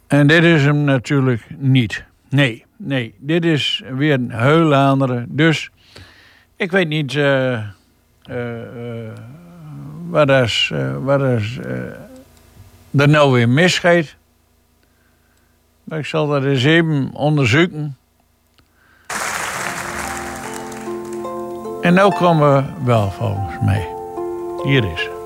En dit is hem natuurlijk niet. Nee. Dit is weer een heel andere. Dus ik weet niet wat er nou weer misgeet. Maar ik zal dat eens even onderzoeken. En nou komen we wel volgens mij. Hier is.